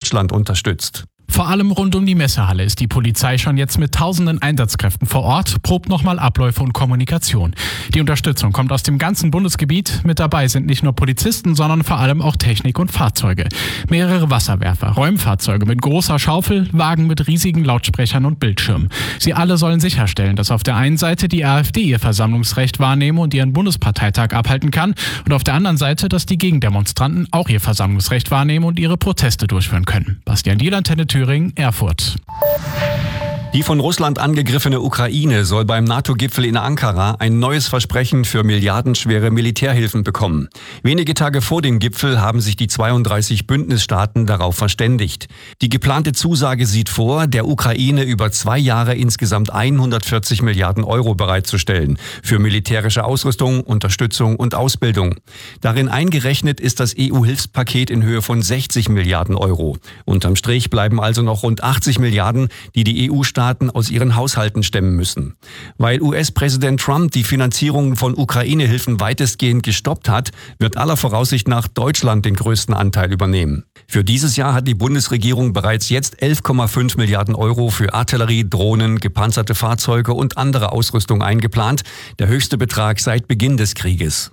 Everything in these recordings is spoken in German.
Deutschland unterstützt. Vor allem rund um die Messehalle ist die Polizei schon jetzt mit tausenden Einsatzkräften vor Ort, probt nochmal Abläufe und Kommunikation. Die Unterstützung kommt aus dem ganzen Bundesgebiet. Mit dabei sind nicht nur Polizisten, sondern vor allem auch Technik und Fahrzeuge. Mehrere Wasserwerfer, Räumfahrzeuge mit großer Schaufel, Wagen mit riesigen Lautsprechern und Bildschirmen. Sie alle sollen sicherstellen, dass auf der einen Seite die AfD ihr Versammlungsrecht wahrnehmen und ihren Bundesparteitag abhalten kann und auf der anderen Seite, dass die Gegendemonstranten auch ihr Versammlungsrecht wahrnehmen und ihre Proteste durchführen können. Bastian Diel, Antenne Thüringen, Erfurt. Die von Russland angegriffene Ukraine soll beim NATO-Gipfel in Ankara ein neues Versprechen für milliardenschwere Militärhilfen bekommen. Wenige Tage vor dem Gipfel haben sich die 32 Bündnisstaaten darauf verständigt. Die geplante Zusage sieht vor, der Ukraine über 2 Jahre insgesamt 140 Milliarden Euro bereitzustellen für militärische Ausrüstung, Unterstützung und Ausbildung. Darin eingerechnet ist das EU-Hilfspaket in Höhe von 60 Milliarden Euro. Unterm Strich bleiben also noch rund 80 Milliarden, die die EU-Staaten aus ihren Haushalten stemmen müssen. Weil US-Präsident Trump die Finanzierung von Ukraine-Hilfen weitestgehend gestoppt hat, wird aller Voraussicht nach Deutschland den größten Anteil übernehmen. Für dieses Jahr hat die Bundesregierung bereits jetzt 11,5 Milliarden Euro für Artillerie, Drohnen, gepanzerte Fahrzeuge und andere Ausrüstung eingeplant, der höchste Betrag seit Beginn des Krieges.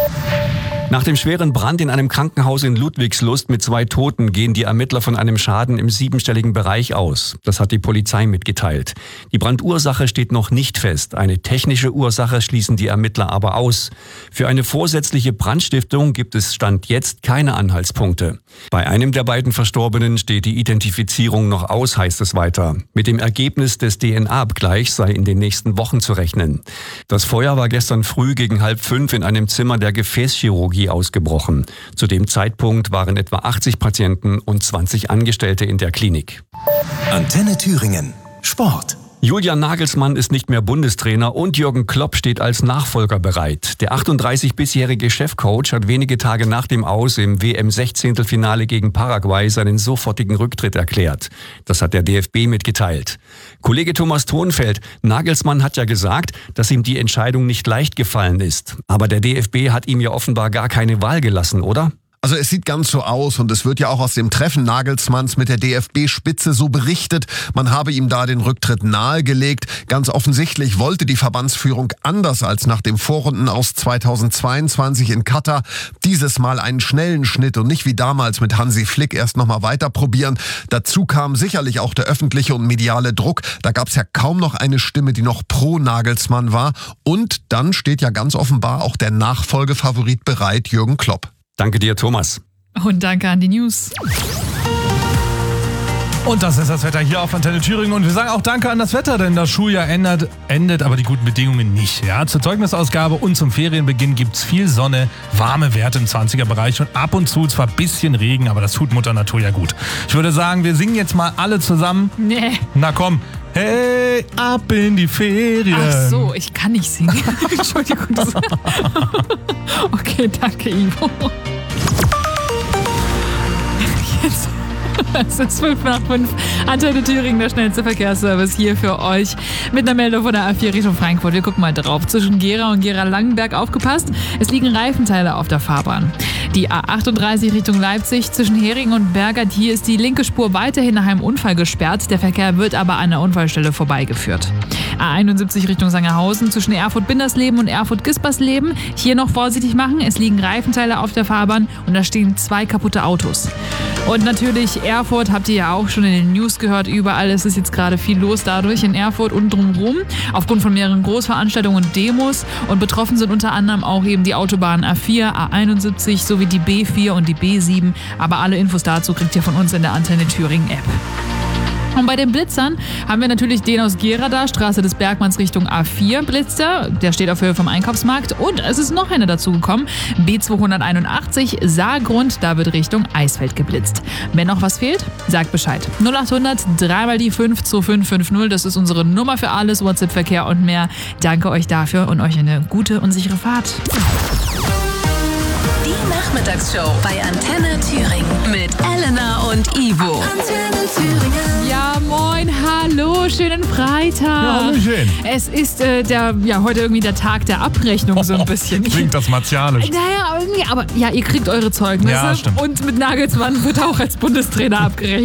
Nach dem schweren Brand in einem Krankenhaus in Ludwigslust mit 2 Toten gehen die Ermittler von einem Schaden im 7-stelligen Bereich aus. Das hat die Polizei mitgeteilt. Die Brandursache steht noch nicht fest. Eine technische Ursache schließen die Ermittler aber aus. Für eine vorsätzliche Brandstiftung gibt es Stand jetzt keine Anhaltspunkte. Bei einem der beiden Verstorbenen steht die Identifizierung noch aus, heißt es weiter. Mit dem Ergebnis des DNA-Abgleichs sei in den nächsten Wochen zu rechnen. Das Feuer war gestern früh gegen 4:30 in einem Zimmer der Gefäßchirurgie ausgebrochen. Zu dem Zeitpunkt waren etwa 80 Patienten und 20 Angestellte in der Klinik. Antenne Thüringen. Sport. Julian Nagelsmann ist nicht mehr Bundestrainer und Jürgen Klopp steht als Nachfolger bereit. Der 38-bisjährige Chefcoach hat wenige Tage nach dem Aus im WM-16-Finale gegen Paraguay seinen sofortigen Rücktritt erklärt. Das hat der DFB mitgeteilt. Kollege Thomas Thonfeld, Nagelsmann hat ja gesagt, dass ihm die Entscheidung nicht leicht gefallen ist. Aber der DFB hat ihm ja offenbar gar keine Wahl gelassen, oder? Also es sieht ganz so aus und es wird ja auch aus dem Treffen Nagelsmanns mit der DFB-Spitze so berichtet, man habe ihm da den Rücktritt nahegelegt. Ganz offensichtlich wollte die Verbandsführung anders als nach dem Vorrundenaus 2022 in Katar dieses Mal einen schnellen Schnitt und nicht wie damals mit Hansi Flick erst nochmal weiter probieren. Dazu kam sicherlich auch der öffentliche und mediale Druck. Da gab es ja kaum noch eine Stimme, die noch pro Nagelsmann war. Und dann steht ja ganz offenbar auch der Nachfolgefavorit bereit, Jürgen Klopp. Danke dir, Thomas. Und danke an die News. Und das ist das Wetter hier auf Antenne Thüringen. Und wir sagen auch Danke an das Wetter, denn das Schuljahr endet aber die guten Bedingungen nicht. Ja, zur Zeugnisausgabe und zum Ferienbeginn gibt's viel Sonne, warme Werte im 20er-Bereich und ab und zu zwar bisschen Regen, aber das tut Mutter Natur ja gut. Ich würde sagen, wir singen jetzt mal alle zusammen. Nee. Na komm. Hey, ab in die Ferien. Ach so, ich kann nicht singen. Entschuldigung. Okay, danke, Ivo. Jetzt. Es ist 5:05. Antenne Thüringen, der schnellste Verkehrsservice hier für euch. Mit einer Meldung von der A4 Richtung Frankfurt. Wir gucken mal drauf. Zwischen Gera und Gera-Langenberg aufgepasst. Es liegen Reifenteile auf der Fahrbahn. Die A38 Richtung Leipzig zwischen Heringen und Bergert. Hier ist die linke Spur weiterhin nach einem Unfall gesperrt. Der Verkehr wird aber an der Unfallstelle vorbeigeführt. A71 Richtung Sangerhausen zwischen Erfurt-Bindersleben und Erfurt-Gispersleben. Hier noch vorsichtig machen. Es liegen Reifenteile auf der Fahrbahn und da stehen 2 kaputte Autos. Und natürlich Erfurt, habt ihr ja auch schon in den News gehört, überall ist es jetzt gerade viel los dadurch in Erfurt und drumherum, aufgrund von mehreren Großveranstaltungen und Demos. Und betroffen sind unter anderem auch eben die Autobahnen A4, A71 sowie die B4 und die B7. Aber alle Infos dazu kriegt ihr von uns in der Antenne Thüringen App. Und bei den Blitzern haben wir natürlich den aus Gera da, Straße des Bergmanns Richtung A4 Blitzer. Der steht auf Höhe vom Einkaufsmarkt. Und es ist noch einer dazugekommen. B281 Saargrund, da wird Richtung Eisfeld geblitzt. Wenn noch was fehlt, sagt Bescheid. 0800 3 mal die 52550, das ist unsere Nummer für alles, WhatsApp-Verkehr und mehr. Danke euch dafür und euch eine gute und sichere Fahrt. Die Nachmittagsshow bei Antenne Thüringen mit Elena und Ivo. Antenne Thüringen. Ja, moin, hallo, schönen Freitag. Ja, schön. Es ist heute irgendwie der Tag der Abrechnung so ein bisschen. Klingt das martialisch. Naja, aber ja, ihr kriegt eure Zeugnisse. Ja, stimmt. Und mit Nagelsmann wird auch als Bundestrainer abgerechnet.